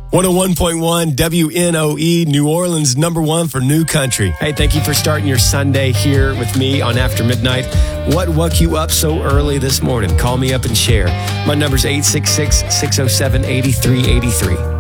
101.1 WNOE, New Orleans, number one for new country. Hey, thank you for starting your Sunday here with me on After Midnight. What woke you up so early this morning? Call me up and share. My number's 866-607-8383.